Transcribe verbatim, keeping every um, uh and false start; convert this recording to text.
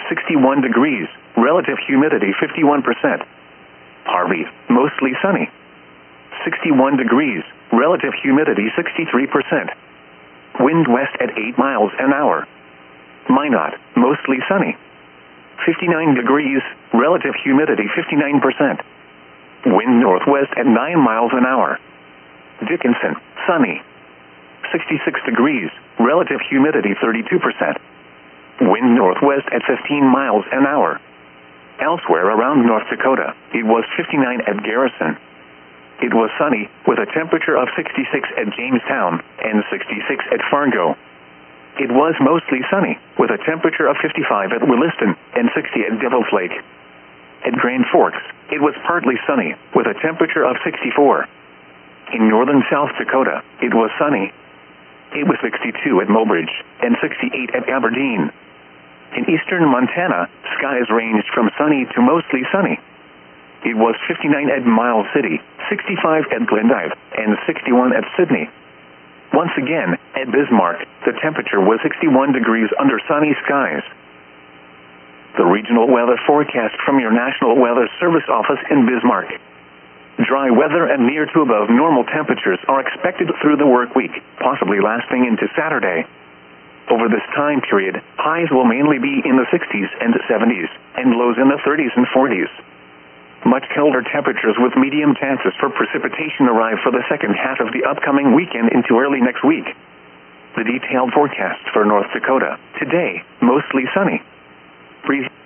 sixty-one degrees, relative humidity fifty-one percent. Harvey, mostly sunny. sixty-one degrees, relative humidity sixty-three percent. Wind west at eight miles an hour. Minot, mostly sunny. fifty-nine degrees, relative humidity fifty-nine percent. Wind northwest at nine miles an hour. Dickinson, sunny. sixty-six degrees, relative humidity thirty-two percent. Wind northwest at fifteen miles an hour. Elsewhere around North Dakota, it was fifty-nine at Garrison. It was sunny, with a temperature of sixty-six at Jamestown and sixty-six at Fargo. It was mostly sunny, with a temperature of fifty-five at Williston and sixty at Devil's Lake. At Grand Forks, it was partly sunny, with a temperature of sixty-four. In northern South Dakota, it was sunny. It was sixty-two at Mobridge and sixty-eight at Aberdeen. In eastern Montana, skies ranged from sunny to mostly sunny. It was fifty-nine at Miles City, sixty-five at Glendive, and sixty-one at Sydney. Once again, at Bismarck, the temperature was sixty-one degrees under sunny skies. The regional weather forecast from your National Weather Service office in Bismarck. Dry weather and near to above normal temperatures are expected through the work week, possibly lasting into Saturday. Over this time period, highs will mainly be in the sixties and seventies, and lows in the thirties and forties. Much colder temperatures with medium chances for precipitation arrive for the second half of the upcoming weekend into early next week. The detailed forecast for North Dakota. Today, mostly sunny. Breezy.